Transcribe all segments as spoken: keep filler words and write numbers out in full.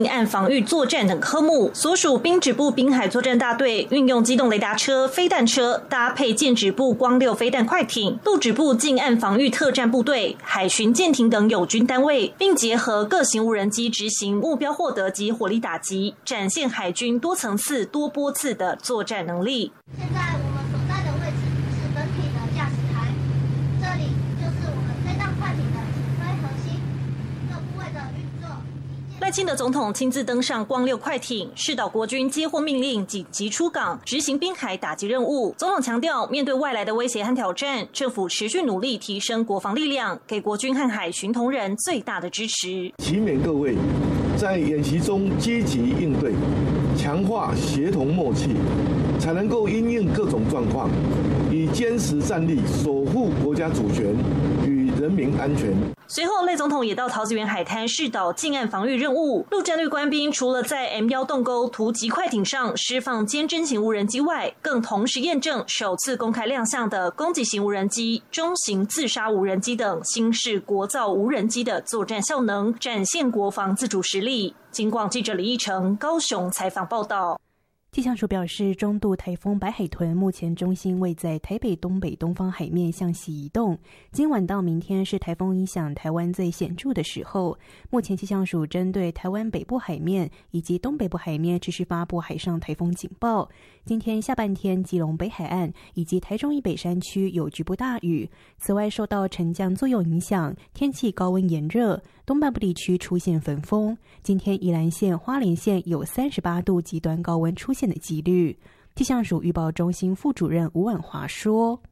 岸防御作战等科目，所属兵指部滨海作战大队运用机动雷达车、飞弹车，搭配舰指部光六飞弹快艇、陆指部近岸防御特战部队、海巡舰艇等友军单位，并结合各型无人机执行目标获得及火力打击，展现海军多层次、多波次的作战能力。 现在我们所在的位置是本体的驾驶台，这里就是我们飞弹快艇的指挥核心，各部位的运作。 赖清德总统亲自登上光六快艇，视导国军接获命令紧急出港，执行滨海打击任务。总统强调，面对外来的威胁和挑战，政府持续努力提升国防力量，给国军和海巡同仁最大的支持。 祈勉各位在演习中积极应对，强化协同默契，才能够因应各种状况，以坚实战力守护国家主权与人民安全。 随后，赖总统也到桃子园海滩视导近岸防御任务。陆战队官兵除了在 M 一 洞沟突击快艇上释放坚侦型无人机外，更同时验证首次公开亮相的攻击型无人机、中型自杀无人机等新式国造无人机的作战效能，展现国防自主实力。警广记者李义成高雄采访报道。 气象署表示，中度台风白海豚目前中心位在台北东北东方海面向西移动，今晚到明天是台风影响台湾最显著的时候。目前气象署针对台湾北部海面以及东北部海面持续发布海上台风警报。今天下半天，基隆北海岸以及台中以北山区有局部大雨。此外，受到沉降作用影响，天气高温炎热，东半部地区出现焚风。今天宜兰县、花莲县有三十八度极端高温出现的几率。气象署预报中心副主任吴婉华说，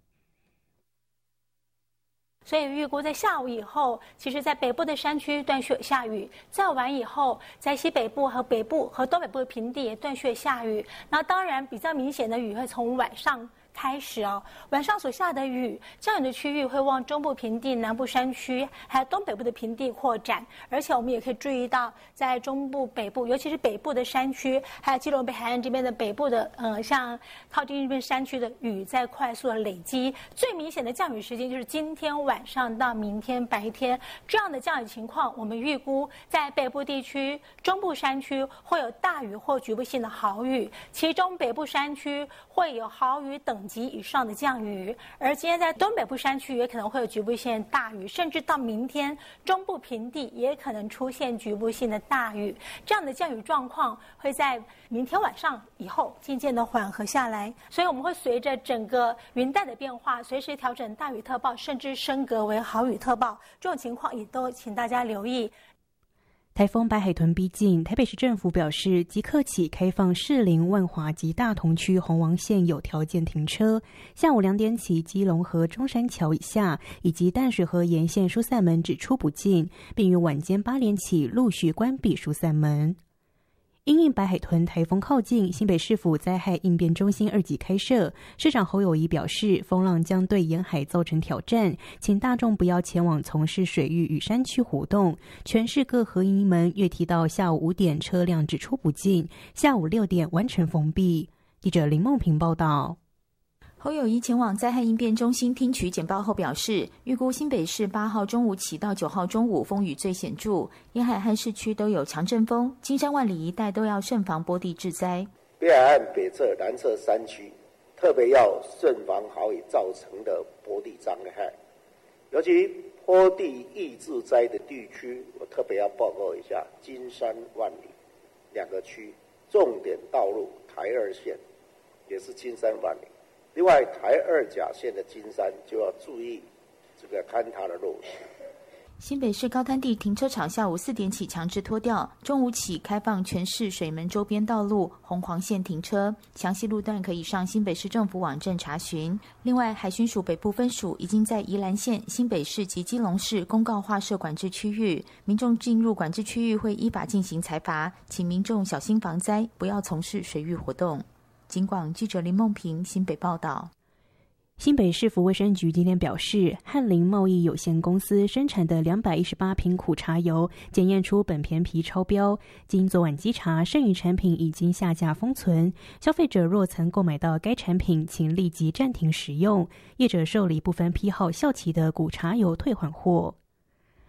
所以预估在下午以后，其实在北部的山区断续下雨，再晚以后，在西北部和北部和东北部的平地也断续下雨。那当然比较明显的雨会从晚上开始哦，晚上所下的雨，降雨的区域会往中部平地、南部山区，还有东北部的平地扩展。而且我们也可以注意到，在中部、北部，尤其是北部的山区，还有基隆北海岸这边的北部的，呃，像靠近这边山区的雨在快速的累积。最明显的降雨时间就是今天晚上到明天白天，这样的降雨情况，我们预估在北部地区、中部山区会有大雨或局部性的豪雨，其中北部山区会有豪雨等级以上的降雨，而今天在东北部山区也可能会有局部性大雨，甚至到明天中部平地也可能出现局部性的大雨。这样的降雨状况会在明天晚上以后渐渐的缓和下来，所以我们会随着整个云带的变化，随时调整大雨特报，甚至升格为豪雨特报。这种情况也都请大家留意。 台风白海豚逼近，台北市政府表示，即刻起开放士林、万华及大同区红王线有条件停车。下午两点起，基隆河中山桥以下以及淡水河沿线疏散门只出不进，并于晚间八点起陆续关闭疏散门。因应白海豚台风靠近，新北市府灾害应变中心二级开设。市长侯友宜表示，风浪将对沿海造成挑战，请大众不要前往从事水域与山区活动。全市各河营门约提到下午五点车辆只出不进，下午六点完全封闭。记者林梦平报道。 侯友宜前往灾害应变中心听取简报后表示，预估新北市八号中午起到九号中午风雨最显著，沿海和市区都有强阵风，金山万里一带都要慎防波地致灾。 北海岸北侧、南侧山区特别要慎防豪雨造成的波地灾害，尤其波地易致灾的地区，我特别要报告一下金山万里两个区重点道路台二线也是金山万里。另外，台二甲线的金山就要注意这个坍塌的路线。 新北市高滩地停车场下午四点起强制拖吊，中午起开放全市水门周边道路红黄线停车，详细路段可以上新北市政府网站查询。另外，海巡署北部分署已经在宜兰县、新北市及基隆市公告划设管制区域，民众进入管制区域会依法进行裁罚，请民众小心防灾，不要从事水域活动。警广记者林梦平新北报道。 新北市府卫生局今天表示，翰林贸易有限公司生产的两百一十八瓶苦茶油检验出苯醃醚超标，经昨晚稽查，剩余产品已经下架封存。消费者若曾购买到该产品，请立即暂停使用。业者受理部分批号效期的苦茶油退换货。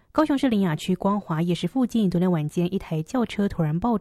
高雄市林雅区光华夜市附近，昨天晚间一台轿车突然爆